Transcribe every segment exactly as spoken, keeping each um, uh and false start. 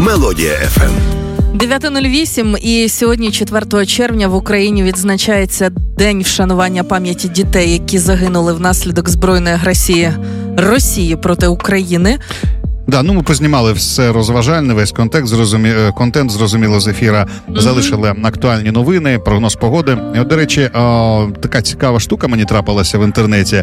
Мелодія еф ем. дев'ята нуль вісім, і сьогодні, четвертого червня, в Україні відзначається День вшанування пам'яті дітей, які загинули внаслідок збройної агресії Росії проти України. Да, ну ми познімали все розважальне, весь контекст, зрозумі... контент, зрозуміло, з ефіра. Mm-hmm. Залишили актуальні новини, прогноз погоди. І от, до речі, о, така цікава штука мені трапилася в інтернеті.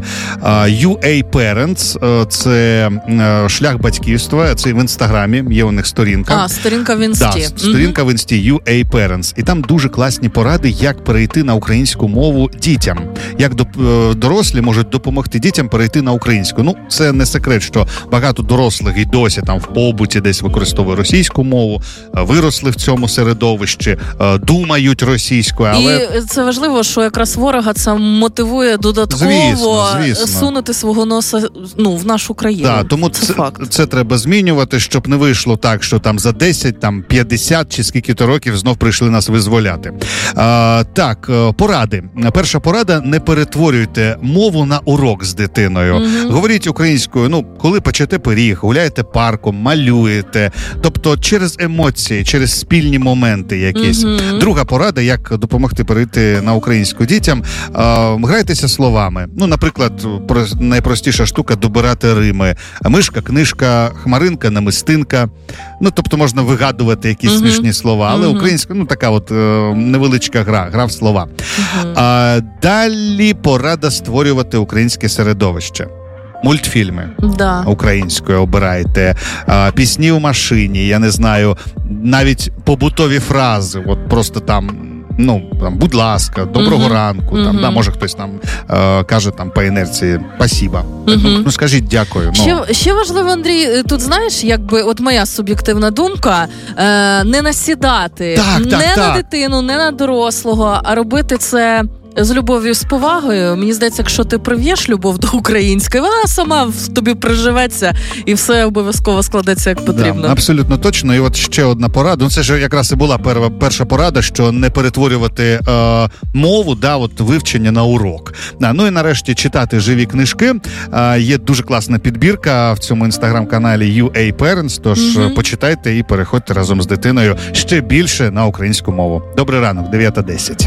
ю ей Parents – це шлях батьківства, це в Інстаграмі, є у них сторінка. А, сторінка в Інсті. Да, сторінка mm-hmm. в Інсті, ю ей Parents. І там дуже класні поради, як перейти на українську мову дітям. Як дорослі можуть допомогти дітям перейти на українську. Ну, це не секрет, що багато дорослих і досі там в побуті десь використовує російську мову, виросли в цьому середовищі, думають російською, але... І це важливо, що якраз ворога це мотивує додатково звісно, звісно. сунути свого носа, ну, в нашу країну. Да, тому це, це, факт. це треба змінювати, щоб не вийшло так, що там за десять, там п'ятдесят чи скільки-то років знов прийшли нас визволяти. А, так, поради. Перша порада – не перетворюйте мову на урок з дитиною. Mm-hmm. Говоріть українською, ну, коли печете пиріг, гуляєте парком, малюєте, тобто через емоції, через спільні моменти якісь. Mm-hmm. Друга порада, як допомогти перейти на українську дітям, а, грайтеся словами. Ну, наприклад, найпростіша штука – добирати рими. Мишка, книжка, хмаринка, намистинка. Ну, тобто можна вигадувати якісь mm-hmm. смішні слова, але mm-hmm. українська, ну, така от е, невеличка гра, гра в слова. Mm-hmm. А, далі порада створювати українське середовище. Мультфільми да. українською обирайте, а, пісні у машині, я не знаю, навіть побутові фрази, от просто там, ну, там, будь ласка, доброго mm-hmm. ранку, там, mm-hmm. да, може хтось там е, каже там по інерції спасіба. Mm-hmm. Ну, ну, скажіть дякую. Ще, ну. ще важливо, Андрій, тут, знаєш, якби, от моя суб'єктивна думка, е, не насідати так, так, не так. на дитину, не на дорослого, а робити це з любов'ю, з повагою. Мені здається, якщо ти прив'єш любов до української, вона сама в тобі приживеться і все обов'язково складеться як потрібно. Да, абсолютно точно. І от ще одна порада. Ну, це ж якраз і була перша, перша порада, що не перетворювати е, мову, да, от вивчення на урок. Да, ну і нарешті читати живі книжки. Е, є дуже класна підбірка в цьому інстаграм-каналі ю ей Parents, тож mm-hmm. почитайте і переходьте разом з дитиною ще більше на українську мову. Добрий ранок, дев'ята десять.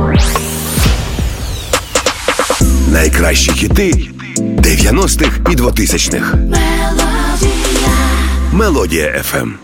Найкращі хіти дев'яностих і двотисячних. Мелодія еф ем.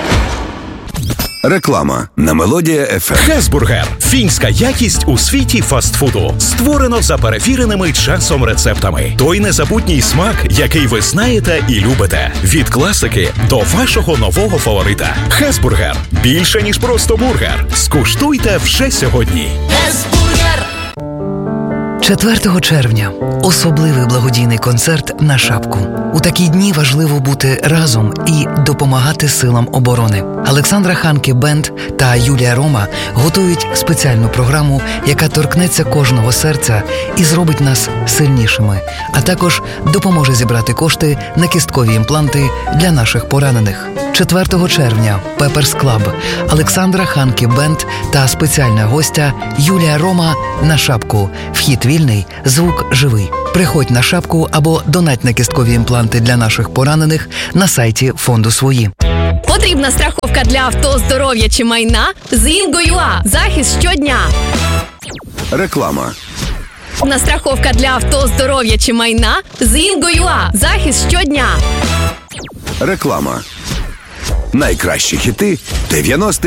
Реклама на Мелодія еф ем. Хесбургер – фінська якість у світі фастфуду. Створено за перевіреними часом рецептами. Той незабутній смак, який ви знаєте і любите. Від класики до вашого нового фаворита. Хесбургер – більше, ніж просто бургер. Скуштуйте вже сьогодні. Хесбургер! четвертого червня – особливий благодійний концерт на Шапку. У такі дні важливо бути разом і допомагати силам оборони. Олександра Ханке Бенд та Юлія Рома готують спеціальну програму, яка торкнеться кожного серця і зробить нас сильнішими, а також допоможе зібрати кошти на кісткові імпланти для наших поранених. четвертого червня – Pepper's Club, Олександра Ханке Бенд та спеціальна гостя Юлія Рома на Шапку. Вхід вільний, звук живий. Приходь на Шапку або донать на кісткові імпланти для наших поранених на сайті фонду «Свої». Потрібна страховка для авто, здоров'я чи майна? З Інго.ua. Захист щодня. Реклама. На страховка для авто, здоров'я чи майна? З Інго.ua. Захист щодня. Реклама. Найкращі хіти дев'яностих